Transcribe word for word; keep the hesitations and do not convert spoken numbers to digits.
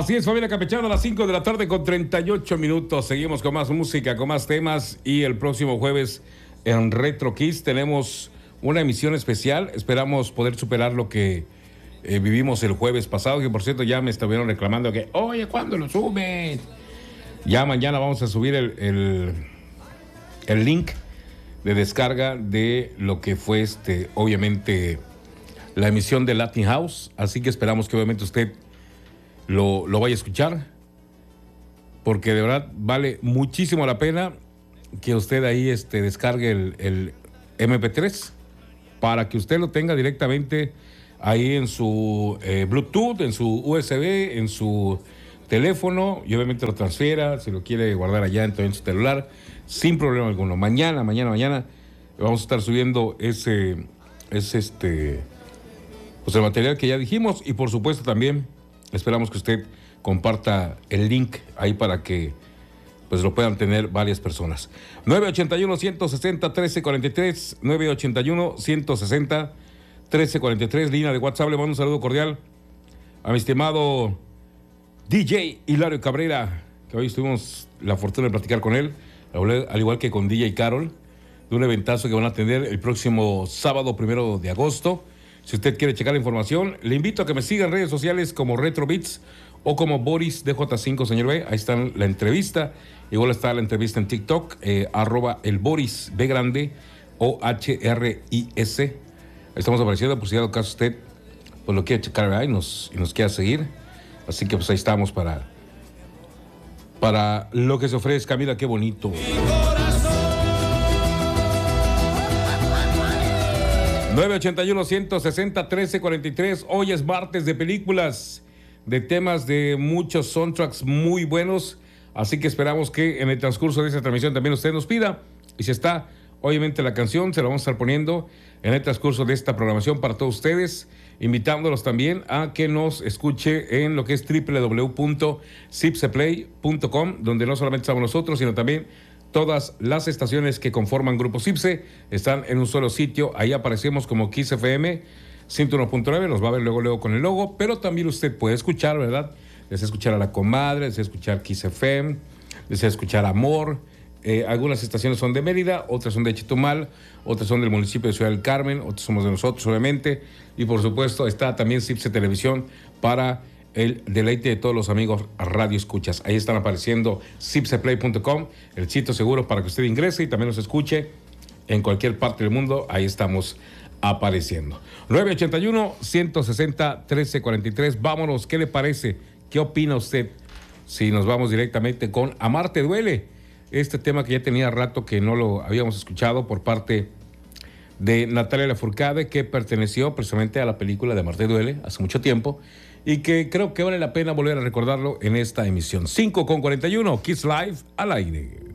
Así es, familia campechana, a las cinco de la tarde con treinta y ocho minutos. Seguimos con más música, con más temas. Y el próximo jueves en Retro Kiss tenemos una emisión especial. Esperamos poder superar lo que eh, vivimos el jueves pasado. Que por cierto ya me estuvieron reclamando que, oye, ¿cuándo lo suben? Ya mañana vamos a subir el, el, el link de descarga de lo que fue este, obviamente, la emisión de Latin House. Así que esperamos que obviamente usted Lo, lo vaya a escuchar, porque de verdad vale muchísimo la pena que usted ahí este, descargue el, el eme pe tres para que usted lo tenga directamente ahí en su eh, Bluetooth, en su u ese be, en su teléfono, y obviamente lo transfiera, si lo quiere guardar allá en, en su celular, sin problema alguno. Mañana, mañana, mañana vamos a estar subiendo ese, ese este, pues el material que ya dijimos, y por supuesto también esperamos que usted comparta el link ahí para que pues lo puedan tener varias personas. nueve ochenta y uno, ciento sesenta, trece cuarenta y tres, nueve ochenta y uno, ciento sesenta, trece cuarenta y tres, línea de WhatsApp. Le mando un saludo cordial a mi estimado D J Hilario Cabrera, que hoy tuvimos la fortuna de platicar con él, al igual que con D J Carol, de un eventazo que van a tener el próximo sábado primero de agosto. Si usted quiere checar la información, le invito a que me siga en redes sociales como Retro Beats o como Boris D J cinco, señor B. Ahí está la entrevista. Igual está la entrevista en TikTok, eh, arroba el Boris B grande o H R I S. Ahí estamos apareciendo por si dado caso usted pues lo quiere checar, ¿verdad? y nos, y nos quiera seguir. Así que pues ahí estamos para, para lo que se ofrezca. Mira qué bonito. nueve ochenta y uno, ciento sesenta, trece cuarenta y tres. Hoy es martes de películas, de temas, de muchos soundtracks muy buenos. Así que esperamos que en el transcurso de esta transmisión también usted nos pida. Y si está, obviamente la canción se la vamos a estar poniendo en el transcurso de esta programación para todos ustedes. Invitándolos también a que nos escuche en lo que es doble u doble u doble u punto cipseplay punto com, donde no solamente estamos nosotros, sino también todas las estaciones que conforman Grupo Cipse están en un solo sitio. Ahí aparecemos como Kiss F M ciento uno punto nueve. Nos va a ver luego, luego con el logo. Pero también usted puede escuchar, ¿verdad? Desea escuchar a La Comadre, desea escuchar Kiss F M, desea escuchar Amor. Eh, algunas estaciones son de Mérida, otras son de Chetumal, otras son del municipio de Ciudad del Carmen, otras somos de nosotros, obviamente. Y por supuesto está también Cipse Televisión para el deleite de todos los amigos radio escuchas. Ahí están apareciendo cipseplay punto com, el sitio seguro para que usted ingrese y también nos escuche en cualquier parte del mundo. Ahí estamos apareciendo. nueve ochenta y uno, ciento sesenta, trece cuarenta y tres. Vámonos, ¿qué le parece? ¿Qué opina usted si nos vamos directamente con Amar te duele? Este tema que ya tenía rato que no lo habíamos escuchado por parte de Natalia Lafourcade, que perteneció precisamente a la película de Amar te duele hace mucho tiempo, y que creo que vale la pena volver a recordarlo en esta emisión. cinco con cuarenta y uno, Kiss Live al aire.